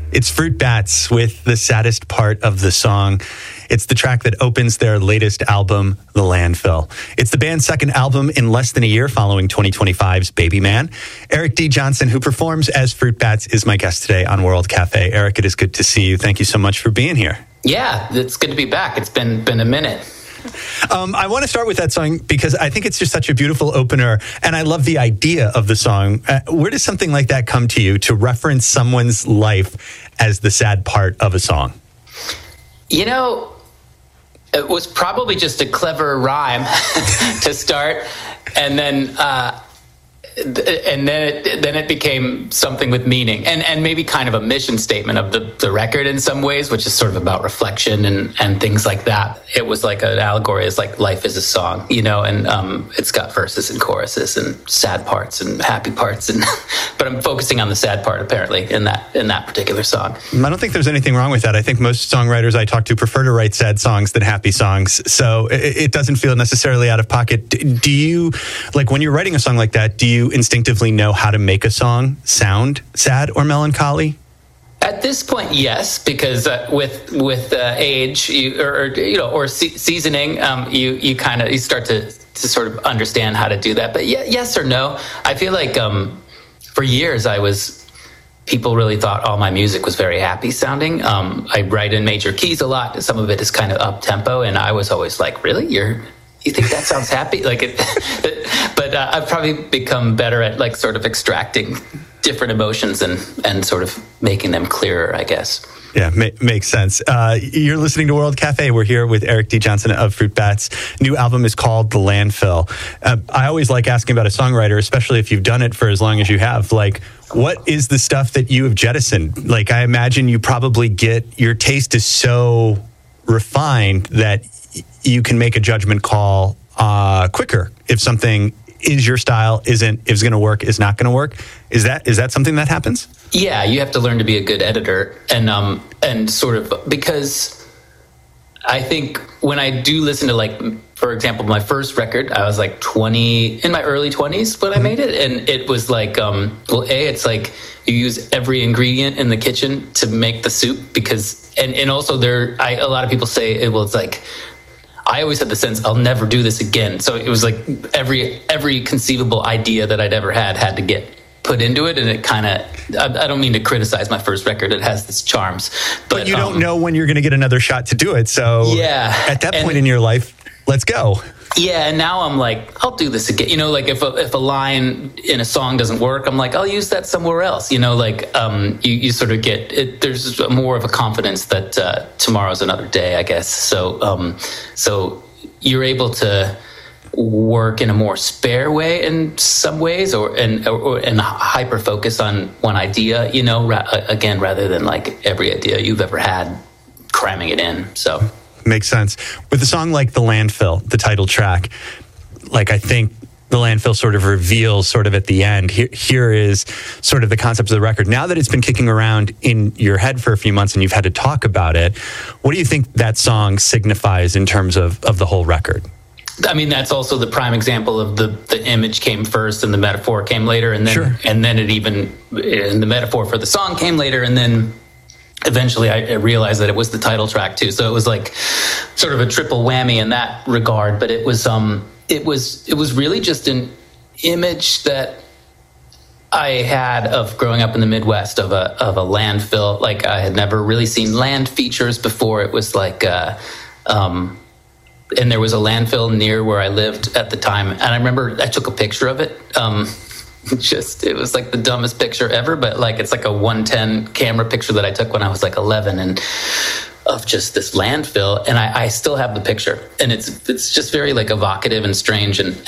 It's Fruit Bats with The Saddest Part of the Song. It's the track that opens their latest album, The Landfill. It's the band's second album in less than a year following 2025's Baby Man. Eric D. Johnson, who performs as Fruit Bats, is my guest today on World Cafe. Eric, it is good to see you. Thank you so much for being here. Yeah, it's good to be back. It's been a minute. I want to start with that song because I think it's just such a beautiful opener, and I love the idea of the song. Where does something like that come to you, to reference someone's life as the sad part of a song? You know, it was probably just a clever rhyme to start, and then it became something with meaning, and maybe kind of a mission statement of the record in some ways, which is sort of about reflection and things like that. It was like an allegory. It's like life is a song, you know, and it's got verses and choruses and sad parts and happy parts, and but I'm focusing on the sad part apparently in that particular song. I don't think there's anything wrong with that. I think most songwriters I talk to prefer to write sad songs than happy songs, so it doesn't feel necessarily out of pocket. Do you, like, when you're writing a song like that, do you instinctively know how to make a song sound sad or melancholy? At this point, yes, because with age, or seasoning, you start to sort of understand how to do that. But yes or no. I feel like for years people really thought all my music was very happy sounding. I write in major keys a lot. Some of it is kind of up tempo, and I was always like, "Really, you think that sounds happy?" Like it, but I've probably become better at like sort of extracting different emotions and sort of making them clearer, I guess. Yeah, makes sense. You're listening to World Cafe. We're here with Eric D. Johnson of Fruit Bats. New album is called The Landfill. I always like asking about a songwriter, especially if you've done it for as long as you have. Like, what is the stuff that you have jettisoned? Like, I imagine you probably your taste is so refined that you can make a judgment call quicker if something is your style, is going to work, is not going to work. Is that something that happens? Yeah, you have to learn to be a good editor, and sort of, because I think when I do listen to, like, for example, my first record, I was like 20, in my early 20s when I made it, and it was like, it's like you use every ingredient in the kitchen to make the soup, because, and also a lot of people say, it's like, I always had the sense I'll never do this again. So it was like every conceivable idea that I'd ever had to get put into it. And it kind of, I don't mean to criticize my first record. It has its charms. But you don't know when you're going to get another shot to do it. So yeah, at that point in your life, let's go. Yeah, and now I'm like, I'll do this again. You know, like if a line in a song doesn't work, I'm like, I'll use that somewhere else. You know, like you sort of get it. There's more of a confidence that tomorrow's another day, I guess. So you're able to work in a more spare way in some ways, and hyper focus on one idea. You know, again, rather than like every idea you've ever had, cramming it in. So. Makes sense. With a song like The Landfill, the title track, like, I think The Landfill sort of reveals sort of at the end, here is sort of the concept of the record. Now that it's been kicking around in your head for a few months and you've had to talk about it, what do you think that song signifies in terms of the whole record? I mean, that's also the prime example of the image came first and the metaphor came later, and then Sure. and then the metaphor for the song came later, and then eventually I realized that it was the title track too. So it was like sort of a triple whammy in that regard. But it was really just an image that I had of growing up in the Midwest of a landfill. Like, I had never really seen land features before. It was like, and there was a landfill near where I lived at the time. And I remember I took a picture of it. It was like the dumbest picture ever, but like, it's like a 110 camera picture that I took when I was like 11, and of just this landfill. And I still have the picture, and it's just very like evocative and strange. And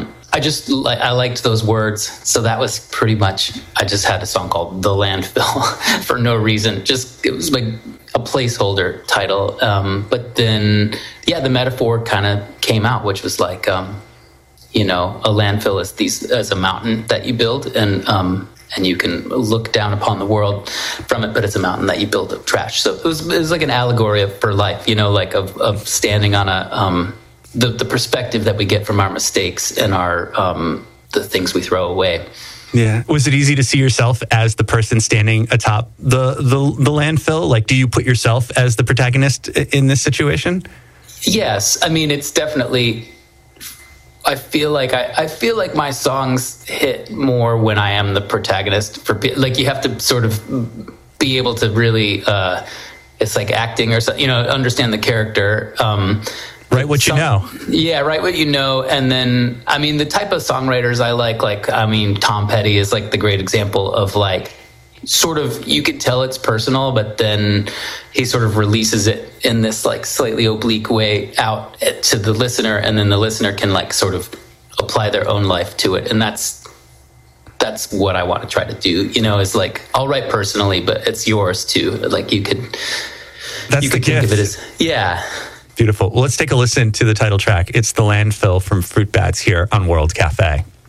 I liked those words. So that was pretty much, I just had a song called The Landfill for no reason. It was like a placeholder title. But then, the metaphor kind of came out, which was like, you know, a landfill is as a mountain that you build, and you can look down upon the world from it, but it's a mountain that you build of trash. So it was like an allegory for life, you know, like of standing on the perspective that we get from our mistakes and our the things we throw away. Yeah. Was it easy to see yourself as the person standing atop the landfill? Like, do you put yourself as the protagonist in this situation? Yes. I mean, it's definitely, I feel like my songs hit more when I am the protagonist. Like, you have to sort of be able to really, it's like acting or something, understand the character. Write what you know. Yeah, write what you know. And then, I mean, the type of songwriters I like, Tom Petty is like the great example of like, sort of, you could tell it's personal, but then he sort of releases it in this like slightly oblique way out to the listener, and then the listener can like sort of apply their own life to it. And that's what I want to try to do, is like, I'll write personally, but it's yours too. Like, you could, that's you the could gift. think of it as, yeah. Beautiful. Well, let's take a listen to the title track. It's The Landfill from Fruit Bats here on World Cafe.